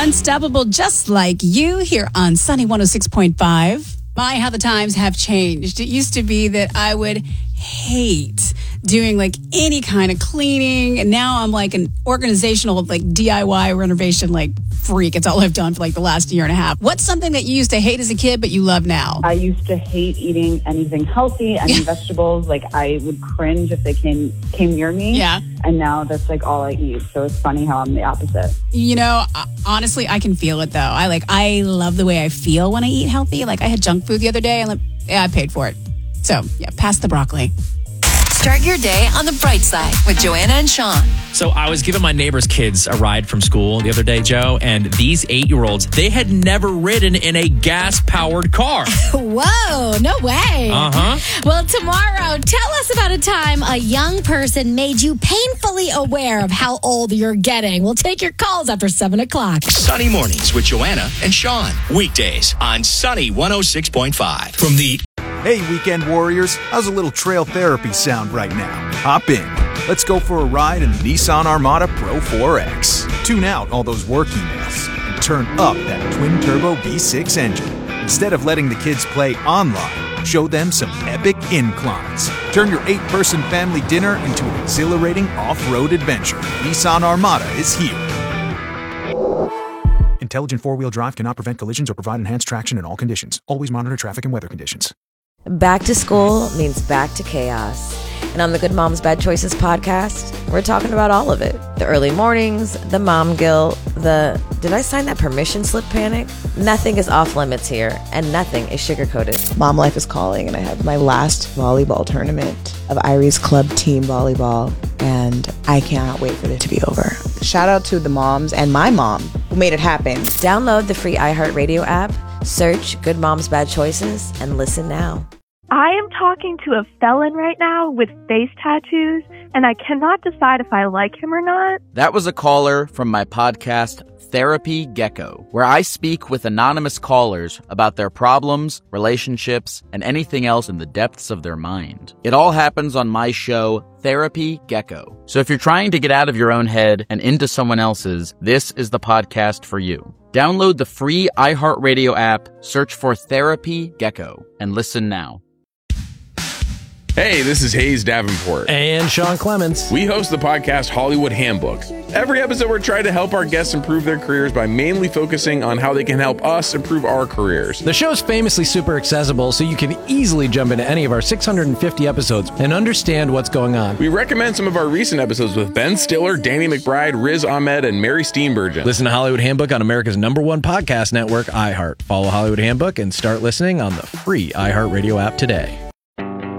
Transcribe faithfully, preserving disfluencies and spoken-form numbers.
Unstoppable just like you here on Sunny one oh six point five. My, how the times have changed. It used to be that I would hate doing like any kind of cleaning. And now I'm like an organizational like D I Y renovation like freak. It's all I've done for like the last year and a half. What's something that you used to hate as a kid but you love now? I used to hate eating anything healthy, any vegetables. Like I would cringe if they came came near me. Yeah. And now that's like all I eat. So it's funny how I'm the opposite. You know, honestly, I can feel it though. I like I love the way I feel when I eat healthy. Like I had junk food the other day and like, yeah, I paid for it. So yeah, pass the broccoli. Start your day on the bright side with Joanna and Sean. So I was giving my neighbor's kids a ride from school the other day, Joe, and these eight-year-olds, they had never ridden in a gas-powered car. Whoa, no way. Uh-huh. Well, tomorrow, tell us about a time a young person made you painfully aware of how old you're getting. We'll take your calls after seven o'clock. Sunny Mornings with Joanna and Sean. Weekdays on Sunny one oh six point five. From the... Hey, weekend warriors, how's a little trail therapy sound right now? Hop in. Let's go for a ride in the Nissan Armada Pro four X. Tune out all those work emails and turn up that twin-turbo V six engine. Instead of letting the kids play online, show them some epic inclines. Turn your eight-person family dinner into an exhilarating off-road adventure. Nissan Armada is here. Intelligent four-wheel drive cannot prevent collisions or provide enhanced traction in all conditions. Always monitor traffic and weather conditions. Back to school means back to chaos. And on the Good Moms Bad Choices podcast, we're talking about all of it. The early mornings, the mom guilt, the did I sign that permission slip panic? Nothing is off limits here, and nothing is sugar-coated. Mom life is calling, and I have my last volleyball tournament of Irie's club team volleyball, and I cannot wait for it to be over. Shout out to the moms and my mom who made it happen. Download the free iHeartRadio app, search Good Moms Bad Choices, and listen now. I am talking to a felon right now with face tattoos, and I cannot decide if I like him or not. That was a caller from my podcast, Therapy Gecko, where I speak with anonymous callers about their problems, relationships, and anything else in the depths of their mind. It all happens on my show, Therapy Gecko. So if you're trying to get out of your own head and into someone else's, this is the podcast for you. Download the free iHeartRadio app, search for Therapy Gecko, and listen now. Hey, this is Hayes Davenport. And Sean Clements. We host the podcast Hollywood Handbook. Every episode, we're trying to help our guests improve their careers by mainly focusing on how they can help us improve our careers. The show's famously super accessible, so you can easily jump into any of our six hundred fifty episodes and understand what's going on. We recommend some of our recent episodes with Ben Stiller, Danny McBride, Riz Ahmed, and Mary Steenburgen. Listen to Hollywood Handbook on America's number one podcast network, iHeart. Follow Hollywood Handbook and start listening on the free iHeartRadio app today.